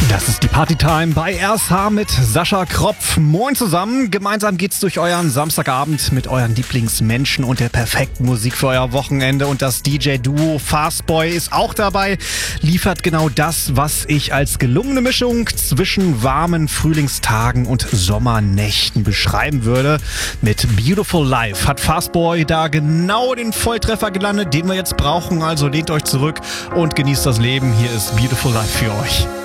Das ist die Partytime bei RSH mit Sascha Kropf. Moin zusammen. Gemeinsam geht's durch euren Samstagabend mit euren Lieblingsmenschen und der perfekten Musik für euer Wochenende. Und das DJ-Duo Fastboy ist auch dabei, liefert genau das, was ich als gelungene Mischung zwischen warmen Frühlingstagen und Sommernächten beschreiben würde. Mit Beautiful Life hat Fastboy da genau den Volltreffer gelandet, den wir jetzt brauchen. Also lehnt euch zurück und genießt das Leben. Hier ist Beautiful Life für euch.